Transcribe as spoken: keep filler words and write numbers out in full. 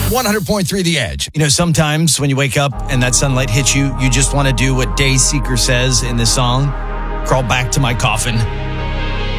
one hundred point three The Edge. You know, sometimes when you wake up and that sunlight hits you, you just want to do what Dayseeker says in this song, crawl back to my coffin.